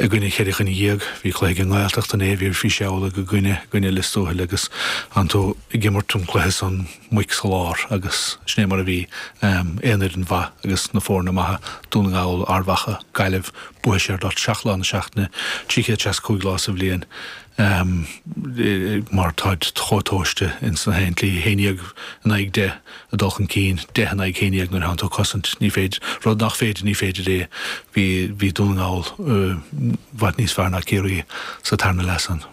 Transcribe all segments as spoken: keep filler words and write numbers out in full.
a gine chéidir an dhéag, hí chléig an gáilteach an éhír fi seála go gine gine listóthe agus antó i gimmartum chléis an muic salár agus sné mar a bhí éanaid an bha agus na fórna maithe dúna gáil arhacha gaiileh buisiar dot seachlána seachna tríché teas cúiglás a bblion. Um, mar táid chotóiste in san héintlí héineag an ag de a dulchan cín de an ag héineag nar hantó cosint ní féid rud nach féidir ní féidir é hí hí dúnaáil uh, wat níos fear nach céirí sa tarna lesan.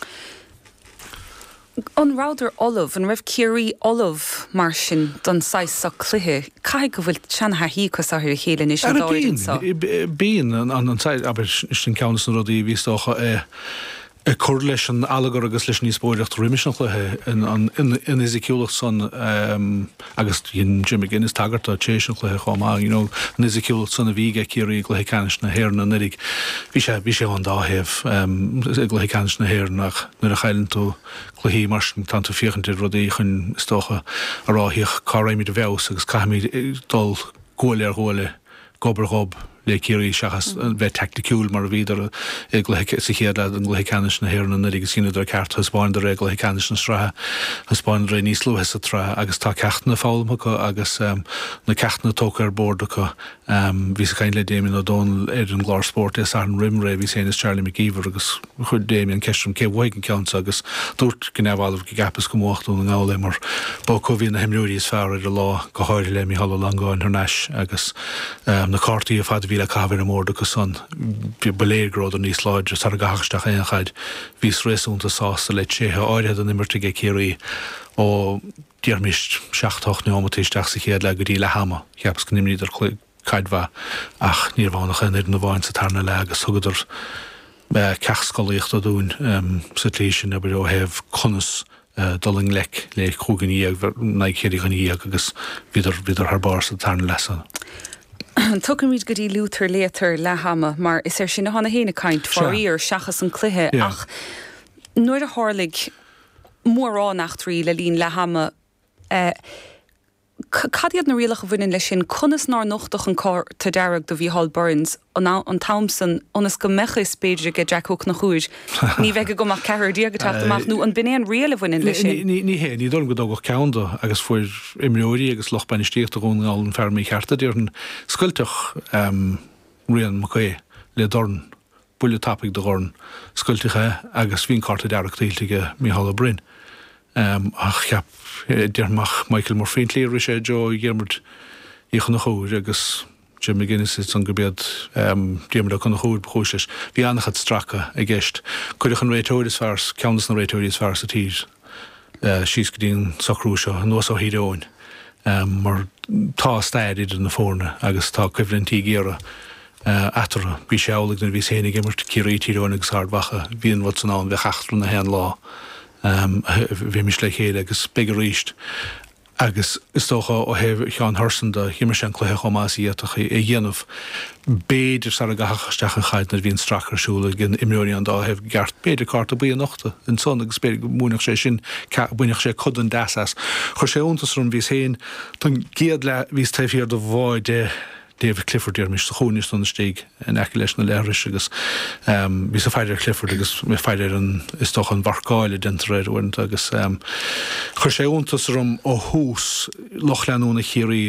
An ráidir Olaf, an raibh céirí Olaf mar sin don sais sa cluthe, cai go bhfuil seanna hí cos a chuir chéile is an dáirin sa? Bíon an an said aber sin ceannas an rudí vístocha é a chur leis an alagar agus leis níos bóireacht riimiisnach lethe in Ezekielach son um, agus dhéon Jimmy Guinness tagart a téisiach lethe chomá, you know, an Ezekielach son a bhíige cíirí lethe canis na héir na nirig. Bhí sé bhí sé an dáhéh um, lethe canis na héir nach nuair a chailann tú chluhí mar tanto fiochantir rudaí chun stocha a ráthíoch cáraimid a bheos agus caiimiid dul góile ar góile gobar gob le cíirí seachas bheith tacticúil mar a bhíidir ag lethe sa chéad an lethe canis na héir na nirig agus cíine ar ceart haspáin de ré lethe canis na strathe haspáin ré níos luhes a tra agus tá cecht na fáilma go agus um, na cecht na tóca ar bord go um, hí sa cain le déimion ó dón ar an glársport is ar an rimré hí sé is Charlie McGeever agus chud déimion ceistrum cé bhhaig an ceanta agus dúirt gnéabháilh go gapas go móchtú na ngála mar bó có bhíon na himrúí is fearr ar a lá go háir le mí hall langáin th neis agus um, na cartaí a fad bhí le cabhar a mór agus son beléirgród an níos láidir ar a gachaisteach éon chaid vís réúnta sásta le tséthe áirithe an imirte ge céirí ó dearmist seachtoch neomatíisteach sa chéad le go dtí le hama cheapas go nimníidir caidmha ach níormhánach in na bháin sa tarna le agus thugadidir cechscoíocht a dún um, sa tlí sin a bud ó heh conas uh, doling lec le chúgan íag na chéirí gan íag agus viidir viidir thbár sa tarna lesan. Tugan míid go dtí lútar létar le hama, mar is ar sin na hána héna caint foríir seachas an cluthe yeah. ach nuair a hálaigh mórrá nach trí le lín le hama uh, cadiad na rialach a bhuiinn lei sin conas ná nochtach an cá tá dearag do bhí Hall Burns an, an Thompson onas go mecha spéidir go Jackhook na chúid ní bheith go mar ceir díag teachtamach nó an binéan riala bhuiinn lei sin. Ní hé, ní dom go dógach ceanda agus fuair imreoirí agus loch bainisteocht a gún an fermí chearta dtíir an sculteach um, rian macé le dorn buile tapig de gorn scultiche agus bhín carta dearach tíiltige mí Hall Bryn. Um, ach cheap dearmach Michael Morfin léir sé jo dhéarmid íchan na chúir agus Jimmy Guinness is an gobead um, dhéarmid an na chúir bchúisis. Bhí annachad stracha a gceist. Cuideach an réitóiris fars, ceannas na réitóiris fars a tír. Uh, Sís go dtíon sacrúseo, an nuas ó hídóin. Um, mar tá staid idir na fórna agus tá cuimhlintí géara uh, atara. Bhí seálaigh na bhí sénig immert cíirí tíróin agus ardhacha. Bhíon wat san án bheith achtrú na hen lá. Um, bhí mis le chéile agus beag ríist agus is tócha ó heh cheán thursanda himar sin cluthe chomásí éach i dhéanamh béidir sa a gachasteach an chaid na bhíon stracharsúla gin imreoí an dá heh gart béidir carta buí nachta in son agus béidir múnach sé sin buineach sé chud an dasas chuir sé úntas rum bhís héin tan géad le vís taifhíar do bháid de David Clifford er mis chonis an steig en ekki leis na leiris agus um, vis a feidir Clifford agus me feidir an is toch an varkáile denreid orint agus um, chur sé úntas rum ó hús lochleanúna chéirí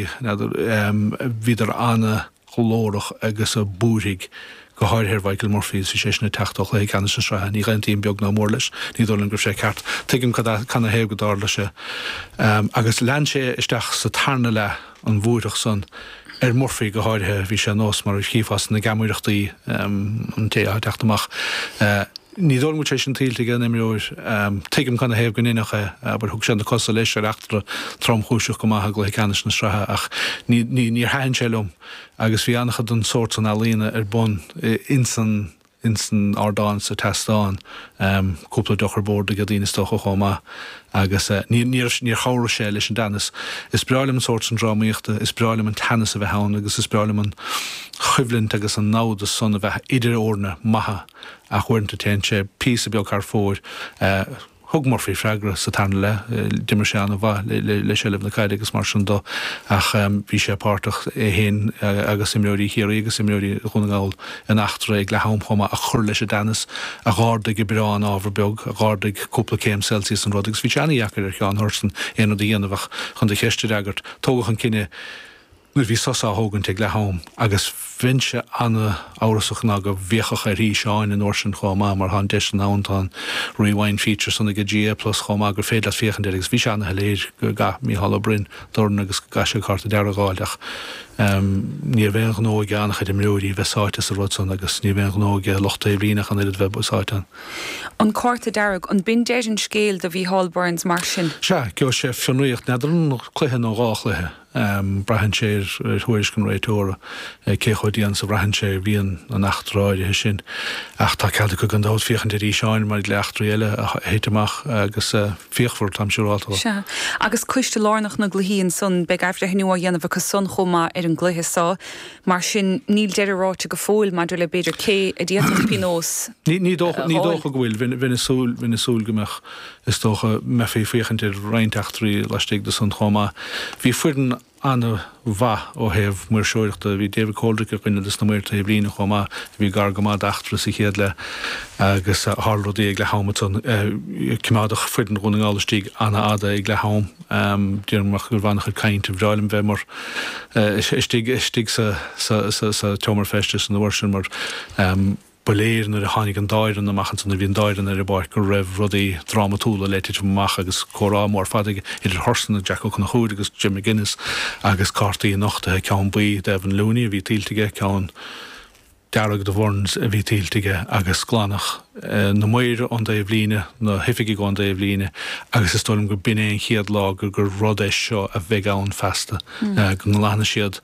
um, viidir anna cholórach agus a búrig go háir Michael Murphy sa séisna teachtoch le canis an sraithe ní réintíon beag ná mór leis ní dólan gur sé ceart tuigim canna héh go dá lei sé um, agus lean sé isteach sa tarna le an bhúireach san Er Murphy go háirthe bhí sé nós mar chiífas na gamuireachtaí um, an té a teachtamach. Uh, ní dul mu sin tíiltige nimúir um, tuigim chuna héh gonéacha aber thug sé na cosa leis ar achtar tromchúiseach go maithe go le canis na strathe ach ní ní hain sélum agus bhí annachcha don sort an alína ar bun insan insan ardáin sa testáin um, cúpla dochar bord a go dtíine stocha chomá agus uh, ní níor cháir sé leis an danas. Is breálim an sort an drámaíochta, is breálim an tanas a bheith hán agus is breálim an chuimhlint agus an nád a son a bheith idir orna maithe a chuirnta ten sé pí a beag car fór uh, thug mar fé freigra sa tan le dimmer se an bha le sellh na caiide agus mar do ach bhí sé páirteach é héin agus simúí hir agus simúí chunaáil an achtra ag le hámchoma a chur leis a danas a gádaigh i breán ábharbeg a gádaigh cúpla céim Celsius an rudagus bhí teannaíachar ar cheán thusan éana dhéanamh chun de cheiste agart tógach an cinenne nu bhí sosá hógann te le hám agus vinse anna árasach ná go bhéchach a rí seáin in orsin chomá mar han de an ántán rewind feature sanna go G plus chomá gur féad as féchan degus bhí anna heléir go ga mí hall brin dorna agus gasise carta deáileach ní bhéh nó ganach de mróí bheitsáite sa rudson agus ní bhéh nóge lochta bhínach an iad websáitan. An carta deag an bin déir an scéal do bhí Hall Burns mar sin. Se go sé fionríocht neidir chluithe nó gáchlathe. Um, brahan sé thuiris gan réitóra cé chuidíon sa brahan sé bhíon an nachráide sin ach tá ceilta go an dás fiochan de rí seáin mar le achtraile a héiteach agus fiochhór tam siúráta. Se agus cuiiste lánach na gluhíín son be gaibh le hinú a dhéanamh go son chomá ar an gluthe mar sin níl deidirráte go fóil mar le beidir cé a dtíach pinós. Ní dócha gohfuil vinna súl vinna súl gomach is tócha me fé fiochan de reinteachtarí leistigh de san chomá. Bhí fuidan anna bha ó heh mar seoirta bhí David Coldrick a rinne na muirta i bblina chomá bhí gar gomá achtra sa chéad le agus hálrodí ag le hámaton cimádach fuidan runningálastíigh anna ada ag le hám dúirmach gur bhanach caiinte bhráilim bheith mar istíigh sa tomar festas an bhharsin mar beléir na a hánig an dáir an amachchan san bhíon dáir an ar bar go raibh rudaí dramatúla leitiid mach agus chorá mór fadig idir thorsan na Jack na chuúd agus Jim McGuinness agus cartaí nachtathe ceann buí Devin Looney a bhí tíltige ceann dearag de bhorns a bhí tíltige agus glánach na muire an da bhlíine na hifiigi go an da bhlíine agus is stoilm gur bin éon chiad lá gur gur rudéis seo a bheith ann festa go lána siad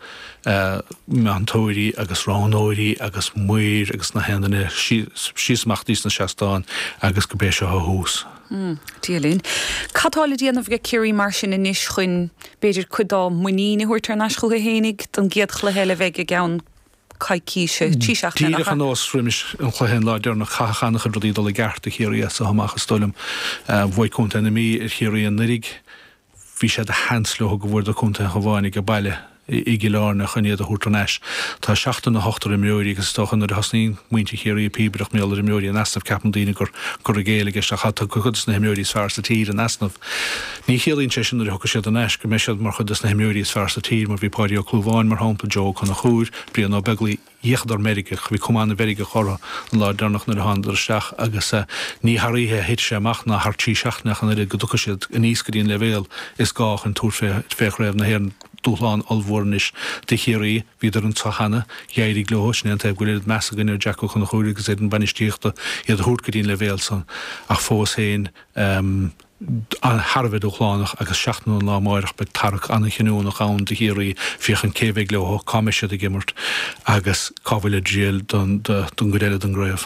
me an tóirí agus ránóirí agus muir agus na hendanna síosmachtís na seastáin agus go béis seo a hús. Díalín. Catála díanamh go ciirí mar sin inis chuin beidir chudá muíine thuirtar nasco go hénig don giad le heile bheith a gceann caiicíise tíiseach Díach an nás frimis an chluhéin láidir na chachanach rodí dul gceart a chéirí sa haach stoilm bhid chunta na mí ar chéirí an nurig hí sé a hensle go bhfuir a chunta goháinnig go bailile i gilána chunéad a thuútanéis. Tá seachtain na hotar imúí agus stochan ar hasnín muinte chéirí píbrach mé ar imúí an asnamh ceapan daine gur gur a géala a chatta chudas na imúí fear sa tír an asnamh. Ní chéalaín sé sin ar thucha siad an eis go meisiad mar chudas na imúí fear sa tír mar bhí páirí ó clúháin mar hápla Jo chun na chúr brí an beglaí dhéchadar America bhí cumána verige chora an lá darnach na handar seach agus ní haíthe hit séach na hartí seachnach an go ducha siad a níos go dtíon levéil is gách an túr fé raibh na héan dúláán alhórnis de chéirí híidir an tachanna géirí glóis ne te bhfuil measa gan ar Jack chun na chúir agus an banistíochta iad a thuút go dtíon levéil san ach fós héin an Harbheith óchlánach agus seaachna lá máireach be tarach anna chinúnach ann de chéirí fiochan céheh leo caiise a gimmert agus cábhfuil díal don go réile don gréibh.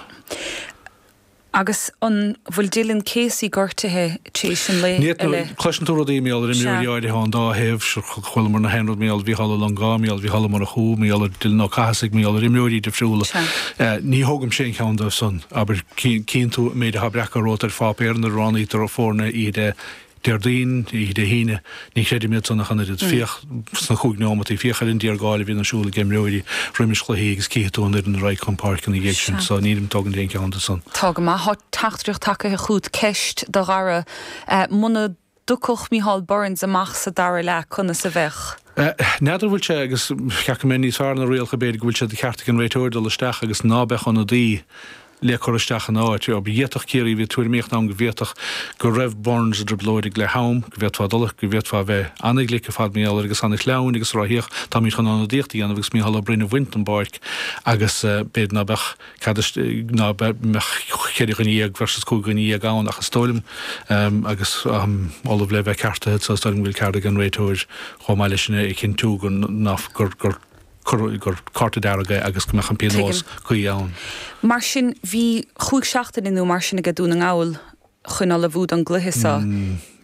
Agus an bhfuil dílann césaí gortathe té sin le Cluisiú í méall ar imúide há dá heh chuil mar na hen méall bhí hall an gáíall bhí hall mar a chuú méall dil ná caiigh méall imúí de friúla. Ní thugam sé cheanmh san, aber cín tú méid a habreacha rótar fápéir na ránaí tar a fórna iad Derdín í de híine ní chéidir mé nach an fioch na chuúg námatí fiochalinn díar gáil hín ansúla gemróí riimiis chluhégus cíún ar an Raicon Park in dhé sin sa nílim tugan déon ceanta san. Tá má há tachtreacht take a chuút ceist do gara muna ducoch Micheál Burns amach sa dar le chuna sa bheith. Neidir bhfuil sé agus ceach mé níos fearna réal gobéad bhfuil sé de ceartta an réiteir do leisteach agus nábech an dí le choristeach an áit ob dhéach céirí bhí tuair méocht ná go bhéach go raibh Burns idir blóidig le ham go bhéá dulach go bhéá bheith annig le fad méall agus anna leann agus ráíoch tá mí chun anna díochttaí an bhs mí hall brinne Wintenberg agus béad na bech ná chéidir gan íag versus có gan í gáin ach stoilm agus ólah le bheith ceartathe sa stoilm bhfuil cearda an réiteir chomáile sinna i cin tú gur nach gur gur gur carta deige agus go mechan pinós chuí ann. Mar sin bhí chuig seachtain inú mar sinna go dún an gáil chun a le bhúd an gluthisá.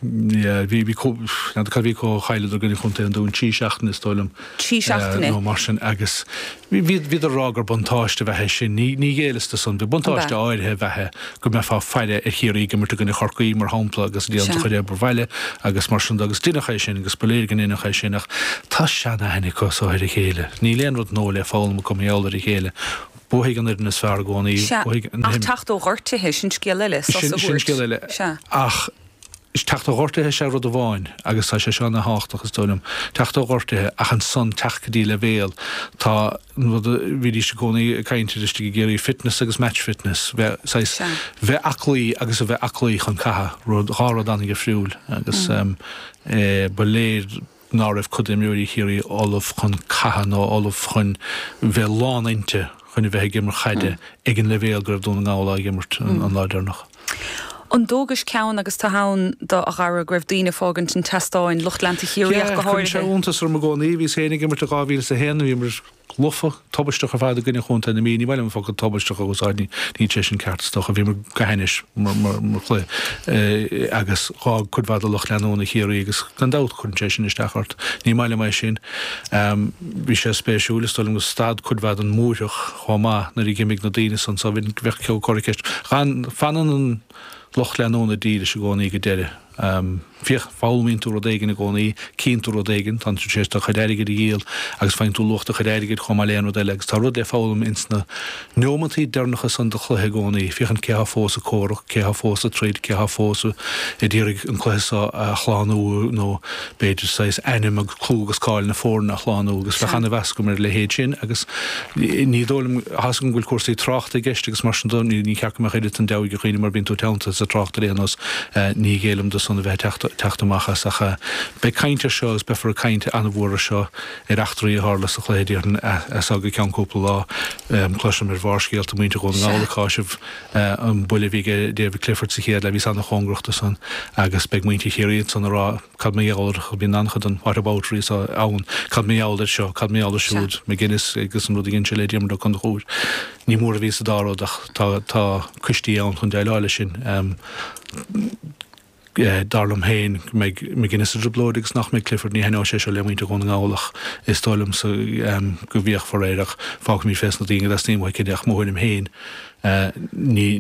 vi vi ko vi ko chaile er gunnig chun dún tíseachtain is stoilm Tíseachtainna. nó mar sin agus vi vi a rágur bontáiste bheit sin ní ní géalaiste san be bontáiste áirithe bheitthe go me fá feile ar chiaí go mar gunna chorcaí mar hápla agus dí an chuide bhile agus mar sin agus duine sin agus belégan ina cha sinnach tá sena hennig cosáir a chéile. Ní léon rud nó le fáil go méáir i chéile. Bóigh an na sfar gcónaí tachtó ghirtathe sin scéile sin scéile ach is tacht ghirtathe sé rud a bháin agus tá sé se na háach is dóm tacht ghirtathe ach an son techcadí le bhéal tá bhí se gcónaí caiinteiste géirí fitness agus match fitness bheith aclaí agus a bheith aclaí chun catha rud hárad anna go friúil agus beléir ná raibh chudimúí chéirí ólah chun catha nó ólah chun bheith lánainte chun bheith gimmar chaide ag an le bhéal gur dúna gála gimmart an láidirnach. An dógus ceann agus tá hán do a gara greibh daoine fágant an testáin Luchtlandta chiaíoch go háir sé úntas ar gcónaí hí séna gimmar a gáhíil sa héna bhí mar lufa tobisteach a bhd a gunine chunta na míí bhile fá go tobisteach a úsáidní ní sé sin ceartstoch a bhí mar gahéis mar chlé agus rá chudhd a Luchtlandúna chiaí agus gandát chun sé sin isteachart ní meile mai sin bhí sé spéisiúla stoilm go stad chudhd an múireach chomá na í gimmiigh na daine san sa bhín bheith ce choirceist fanan an Luchtlandúna díire se gcónaí go deire. Fioch fáilmín tú rodéigen a gcónaí, cín tú rodéigen, tan tú séist a chadéirigid i gíal, agus féin tú lucht a chadéirigid chomá léan rodéile, agus tá rud é fáilm insna neomantí dearnacha san de chluthe gcónaí, fiochan céha fós a córach, céha fós a tríd, céha fós i ddírig an chlusa a chláánú nó beidir sais enim a clúgus cáil na fórna a chláánú, agus fechanna vescum ar le héad sin, agus ní dólim hasan gúil cuasaí trácht a gist, agus mar sin dó ní ceach me chéidir an deig a chuoine mar bín tú teanta sa trácht a réanos ní gélam de sanna bheith teachtamachchas a be cainte seo is befar a cainte anna bhra seo ar achtarí hálas a chléidir as aga ceanúpla lá chluisiim ar bharscéalt a muinte gon gálaáisih an builehíige David Clifford sa chéad le bhí anna chóngrachta san agus be muinte chéiríad san rá cad méáir chu bí anchad an whataboutery sa ann cad méáidir seo cad méáidir siúd me Guinness agus an rud gin se léidir do chun chóir ní mór a ví a dáróach tá cuitíí an chun déileile sin darlam héin me Guinness drblódigs nach me Clifford ní henná sé se lemuinte gon gáach is stoilm sa go bhíoch foréireach fá mí fest na díine as tíimha cideach móim héin ní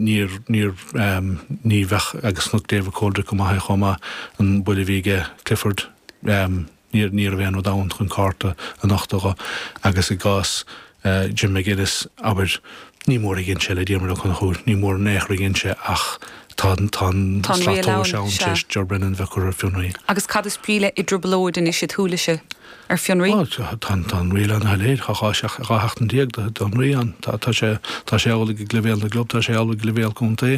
ní bheith agus nu déh códra go maithe chomá an builehíige Clifford ní ní a bhéan ó dáin chun carta a nachtacha agus i gás Jim McGuinness aber ní mór ginn se le ddíar chun chóir, ní mór néchra ginn se ach tá tan seán jobbrennen bheith chu ar fionraí. Agus cad is príle i droblóid in is sé thuúlaise ar fionraí? Tá tan riile an heléir chaáiseach heachtan díag don rián tá sé tá sé ála go glevéal na glob tá sé ála glevéal chunta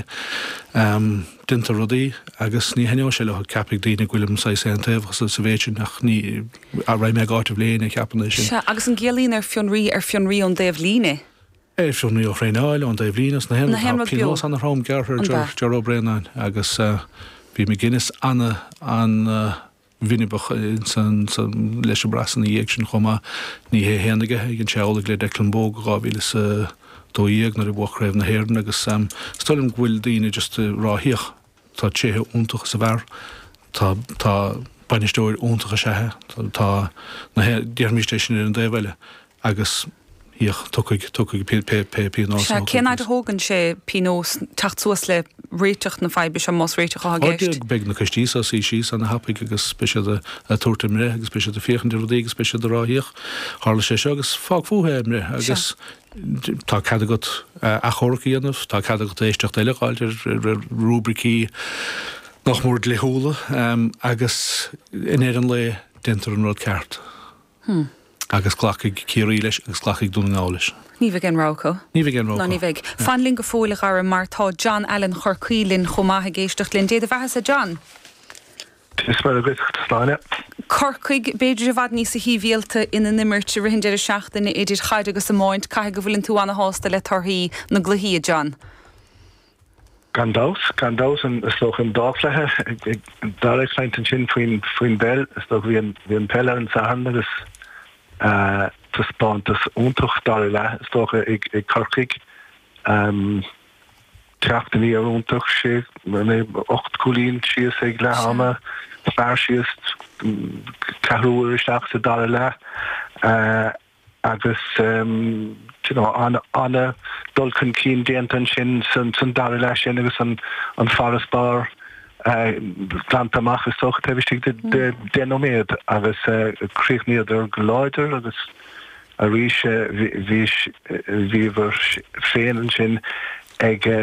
dinta rudaí agus ní heneá se le capig daoine ghuiilm sa sé an taobh sa bhéitin nach ní a raim me gáit bléine ceapan sin. Agus an gélín ar fionraí ar fionraí an déobh líne? É fiúní ó réáil an Davidlínas na hen Pí an rám gearthir Joe Brennan agus bhí me Guinness anna an Vinnebach san leis brasan na dhéag sin chomá ní hé héanaige gin seála le Declanbóg ráhíle sa dóíag nar i bh raibh na héirn agus sam stoilm bhfuil daoine just ráthíoch tá tséthe úntacha sa bhar tá tá banisteúir úntacha sethe tá na dearmístéisisin ar an déhile agus íoch tucaig tucaig pínós. Céad a hógann sé pínós tacht suas le réiteach na feibe sem más réiteach a gist. Beg na costí sa sí sí an hapaig agus speisiad a tuairta mre agus speisiad a féchan de rodí agus speisiad a ráthíoch hála sé se agus fág fúthe mre agus tá cadagat a chorcaí anmh tá cadagat éisteach éileáil ar rúbricí nach mór lethúla agus inéan an le dentar an rud ceart. Agus clachaigh ciarí leis agus clachaigh dúna leis. Ní bheith an ráco? Ní bheith an ráco. Ní bheith. Fanlín go fóla ar mar tá John Allen chorcaílinn chomaithe géisteach linn déad a bheithe a John? Is mar a bit sláine. Corcaig beidir a bhd níos a híhíalta ina nimmirte rihin deidir seachtainna idir chaid agus a máint caiigh go bhfuiln tú anna hásta le tarthaí na gluhíí John. Gandás, gandás an stoch an dáflethe dáleg leint an sin faoin faoin bell stoch bhí an pelle an sahan agus Uh, tas pántas úntoch dar le stocha ag ag carcaig um, teachta ní arúntaach sé ocht cholín sios ag le hama fear sios cehrúir isteach sa dara le agus anna dulcan cín déantan sin san dara le sin agus an Forest Bar plantamach is socha tebistí de denoméad agus críchníad ar gláidir agus a rí bhí bhíhar féan sin ag